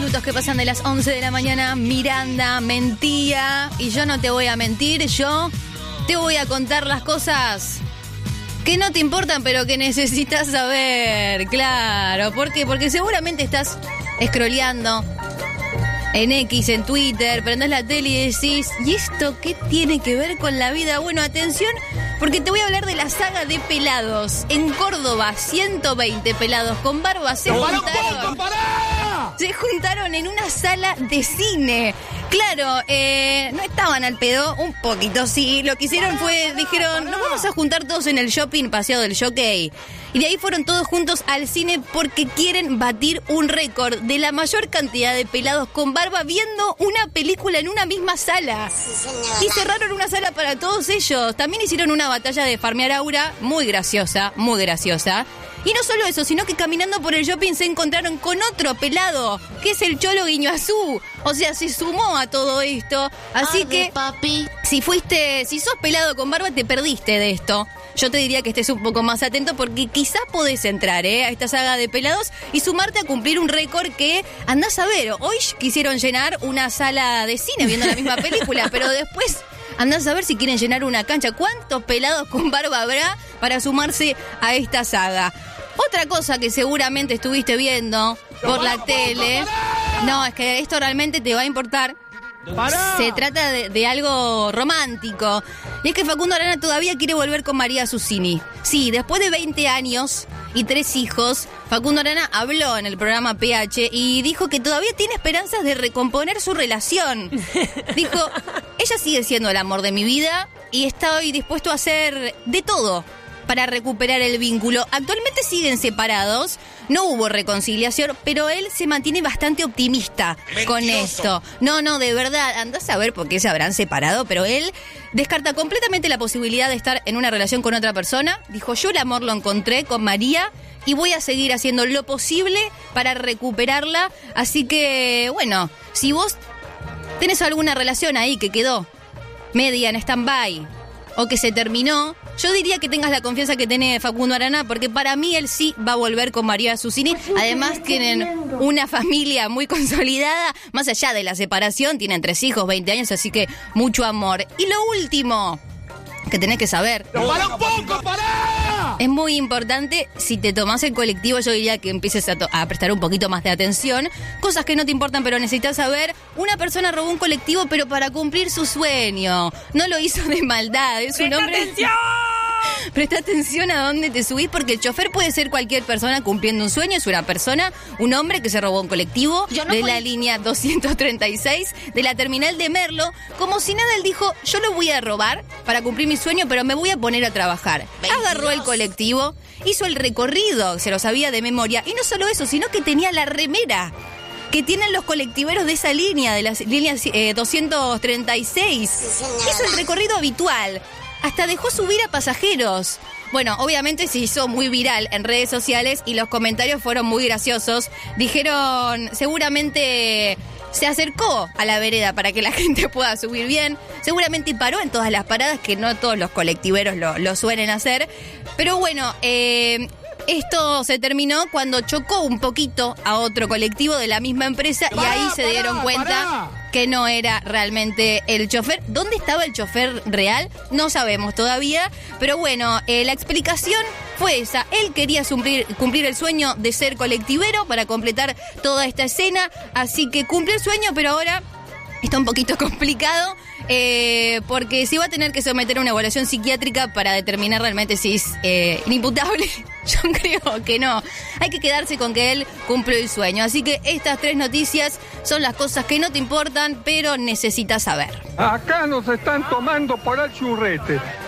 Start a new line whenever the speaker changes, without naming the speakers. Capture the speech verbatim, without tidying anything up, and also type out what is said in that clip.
Minutos que pasan de las once de la mañana. Miranda mentía y yo no te voy a mentir. Yo te voy a contar las cosas que no te importan pero que necesitas saber. Claro, ¿por qué? Porque seguramente estás scrolleando en X, en Twitter, prendés la tele y decís, ¿y esto qué tiene que ver con la vida? Bueno, atención, porque te voy a hablar de la saga de Pelados. En Córdoba, ciento veinte pelados con barba se juntaron. Se juntaron en una sala de cine. Claro, eh, no estaban al pedo, un poquito sí. Lo que hicieron fue, dijeron, nos vamos a juntar todos en el shopping Paseo del Jockey. Y de ahí fueron todos juntos al cine porque quieren batir un récord de la mayor cantidad de pelados con barba viendo una película en una misma sala. Y cerraron una sala para todos ellos. También hicieron una batalla de farmear aura muy graciosa, muy graciosa. Y no solo eso, sino que caminando por el shopping se encontraron con otro pelado, que es el Cholo Guiñazú. O sea, se sumó a todo esto. Así que, papi, si fuiste, si sos pelado con barba, te perdiste de esto. Yo te diría que estés un poco más atento porque quizás podés entrar ¿eh? a esta saga de pelados y sumarte a cumplir un récord que, andás a ver, hoy quisieron llenar una sala de cine viendo la misma película, pero después andás a ver si quieren llenar una cancha. ¿Cuántos pelados con barba habrá para sumarse a esta saga? Otra cosa que seguramente estuviste viendo por la tele, no, es que esto realmente te va a importar. ¡Pará! Se trata de, de algo romántico. Y es que Facundo Arana todavía quiere volver con María Susini. Sí, después de veinte años y tres hijos, Facundo Arana habló en el programa P H y dijo que todavía tiene esperanzas de recomponer su relación. Dijo, ella sigue siendo el amor de mi vida y estoy dispuesto a hacer de todo para recuperar el vínculo. Actualmente siguen separados, no hubo reconciliación, pero él se mantiene bastante optimista Mentiroso. con esto. No, no, de verdad, andás a ver por qué se habrán separado, pero él descarta completamente la posibilidad de estar en una relación con otra persona. Dijo, yo el amor lo encontré con María y voy a seguir haciendo lo posible para recuperarla. Así que, bueno, si vos tenés alguna relación ahí que quedó media en stand-by o que se terminó, yo diría que tengas la confianza que tiene Facundo Arana, porque para mí él sí va a volver con María Susini. Además tienen una familia muy consolidada, más allá de la separación, tienen tres hijos, veinte años, así que mucho amor. Y lo último que tenés que saber,
¡para un poco, pará!
Es muy importante, si te tomás el colectivo, yo diría que empieces a, to- a prestar un poquito más de atención. Cosas que no te importan, pero necesitas saber. Una persona robó un colectivo, pero para cumplir su sueño. No lo hizo de maldad, es un hombre...
¡Atención!
Presta atención a dónde te subís, porque el chofer puede ser cualquier persona cumpliendo un sueño. Es una persona, un hombre que se robó un colectivo no de puedo... la línea doscientos treinta y seis de la terminal de Merlo. Como si nada, él dijo, yo lo voy a robar para cumplir mi sueño, pero me voy a poner a trabajar. veintidós Agarró el colectivo, hizo el recorrido, se lo sabía de memoria. Y no solo eso, sino que tenía la remera que tienen los colectiveros de esa línea, de la línea eh, doscientos treinta y seis. Hizo el recorrido habitual. Hasta dejó subir a pasajeros. Bueno, obviamente se hizo muy viral en redes sociales y los comentarios fueron muy graciosos. Dijeron, seguramente se acercó a la vereda para que la gente pueda subir bien. Seguramente paró en todas las paradas, que no todos los colectiveros lo, lo suelen hacer. Pero bueno, eh, esto se terminó cuando chocó un poquito a otro colectivo de la misma empresa y ahí se dieron cuenta que no era realmente el chofer. ¿Dónde estaba el chofer real? No sabemos todavía, pero bueno, eh, la explicación fue esa. Él quería cumplir, cumplir el sueño de ser colectivero para completar toda esta escena, así que cumplió el sueño, pero ahora está un poquito complicado. Eh, porque se va a tener que someter a una evaluación psiquiátrica para determinar realmente si es eh, inimputable. Yo creo que no. Hay que quedarse con que él cumplió el sueño. Así que estas tres noticias son las cosas que no te importan, pero necesitas saber.
Acá nos están tomando por el churrete.